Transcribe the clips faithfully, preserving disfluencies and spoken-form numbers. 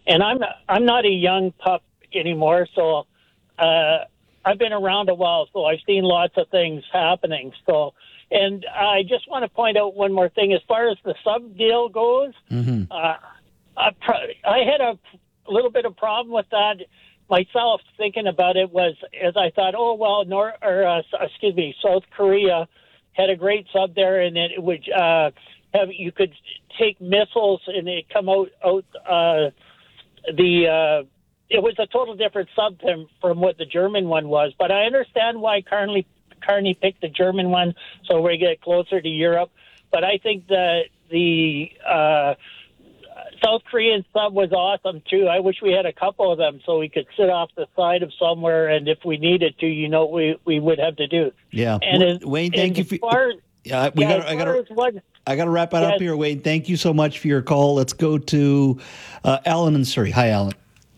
and I'm I'm not a young pup anymore, so uh, I've been around a while, so I've seen lots of things happening. So, and I just want to point out one more thing as far as the sub deal goes. Mm-hmm. Uh, I, I had a little bit of problem with that myself. Thinking about it was as I thought, oh well, North or uh, excuse me, South Korea had a great sub there, and it would uh, have you could take missiles and it come out out uh, the. Uh, it was a total different sub from, from what the German one was, but I understand why Carney Carney picked the German one, so we get closer to Europe. But I think that the uh, South Korean sub was awesome too. I wish we had a couple of them so we could sit off the side of somewhere, and if we needed to, you know, we, we would have to do. Yeah, and as, Wayne, thank you for. Far, yeah, we yeah, got. I got. What, I got to wrap it yeah, up here, Wayne. Thank you so much for your call. Let's go to uh, Alan in Surrey. Hi, Alan.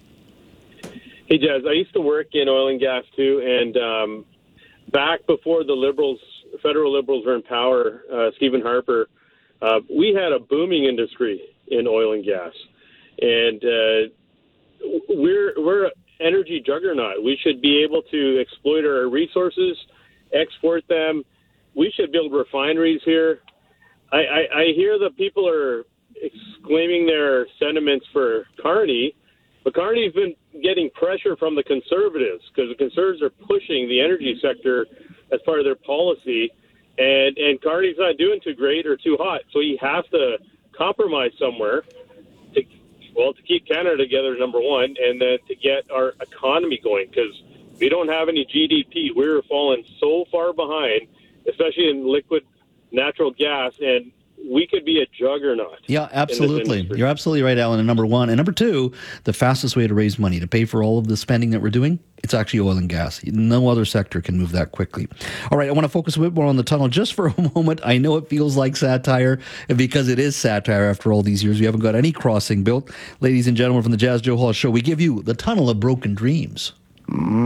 Hey, Jazz. I used to work in oil and gas too, and um, back before the Liberals, federal Liberals were in power, uh, Stephen Harper, uh, we had a booming industry in oil and gas, and uh, we're we're an energy juggernaut. We should be able to exploit our resources, export them. We should build refineries here. I, I, I hear that people are exclaiming their sentiments for Carney, but Carney's been getting pressure from the Conservatives because the Conservatives are pushing the energy sector as part of their policy, and, and Carney's not doing too great or too hot, so he has to compromise somewhere to, well, to keep Canada together, number one, and then to get our economy going because we don't have any G D P. We're falling so far behind, especially in liquid natural gas, and we could be a juggernaut. Yeah, absolutely. You're absolutely right, Alan, and number one. And number two, the fastest way to raise money to pay for all of the spending that we're doing, it's actually oil and gas. No other sector can move that quickly. All right, I want to focus a bit more on the tunnel just for a moment. I know it feels like satire, and because it is satire after all these years. We haven't got any crossing built. Ladies and gentlemen, from the Jazz Joe Hall Show, we give you the Tunnel of Broken Dreams.